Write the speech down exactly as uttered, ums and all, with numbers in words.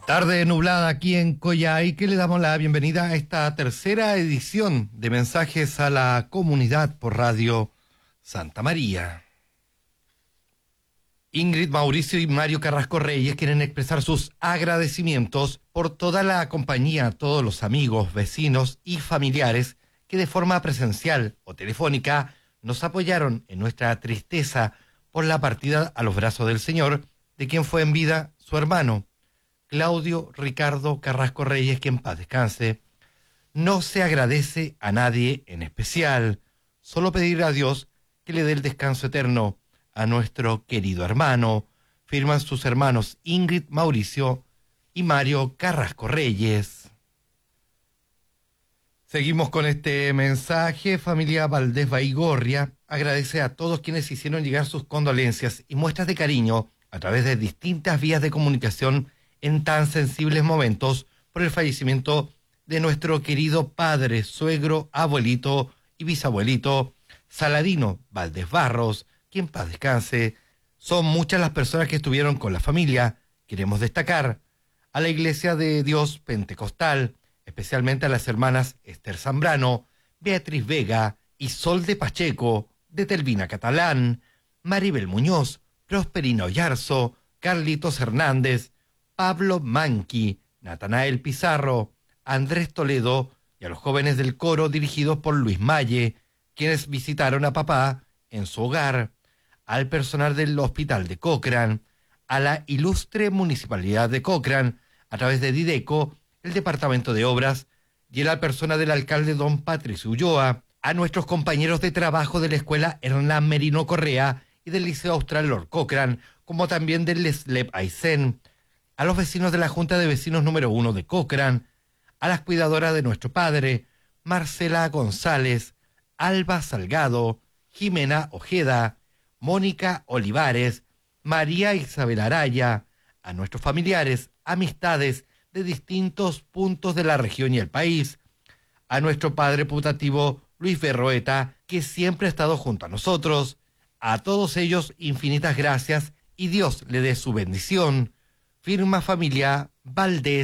Tarde nublada aquí en Coyhai, que le damos la bienvenida a esta tercera edición de Mensajes a la Comunidad por Radio Santa María. Ingrid Mauricio y Mario Carrasco Reyes quieren expresar sus agradecimientos por toda la compañía, todos los amigos, vecinos y familiares que de forma presencial o telefónica nos apoyaron en nuestra tristeza por la partida a los brazos del Señor de quien fue en vida su hermano, Claudio Ricardo Carrasco Reyes, que en paz descanse. No se agradece a nadie en especial, solo pedir a Dios que le dé el descanso eterno a nuestro querido hermano. Firman sus hermanos Ingrid Mauricio y Mario Carrasco Reyes. Seguimos con este mensaje. Familia Valdés Baigorria agradece a todos quienes hicieron llegar sus condolencias y muestras de cariño a través de distintas vías de comunicación en tan sensibles momentos por el fallecimiento de nuestro querido padre, suegro, abuelito y bisabuelito Saladino Valdés Barros, quien paz descanse. Son muchas las personas que estuvieron con la familia. Queremos destacar a la Iglesia de Dios Pentecostal, especialmente a las hermanas Esther Zambrano, Beatriz Vega y Sol de Pacheco, de Telvina Catalán, Maribel Muñoz, Prosperina Oyarzo, Carlitos Hernández, Pablo Manqui, Natanael Pizarro, Andrés Toledo y a los jóvenes del coro dirigidos por Luis Malle, quienes visitaron a papá en su hogar, al personal del Hospital de Cochrane, a la ilustre Municipalidad de Cochrane, a través de Dideco, el Departamento de Obras, y a la persona del alcalde don Patricio Ulloa, a nuestros compañeros de trabajo de la Escuela Hernán Merino Correa y del Liceo Austral Lord Cochrane, como también del Leslep Aysén, a los vecinos de la Junta de Vecinos número uno de Cochrane, a las cuidadoras de nuestro padre, Marcela González, Alba Salgado, Jimena Ojeda, Mónica Olivares, María Isabel Araya, a nuestros familiares, amistades de distintos puntos de la región y el país, a nuestro padre putativo Luis Berroeta, que siempre ha estado junto a nosotros. A todos ellos infinitas gracias y Dios le dé su bendición. Firma familia Valdés